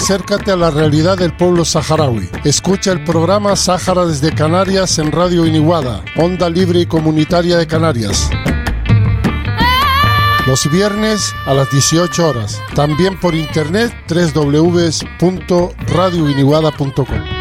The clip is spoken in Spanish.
acércate a la realidad del pueblo saharaui. Escucha el programa Sáhara desde Canarias en Radio Iniguada, onda libre y comunitaria de Canarias. Los viernes a las 18 horas. También por internet www.radioiniguada.com.